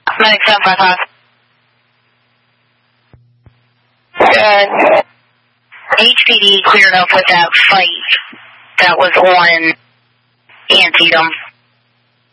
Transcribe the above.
Medic 755. Good. HPD cleared up with that fight that was on Antietam.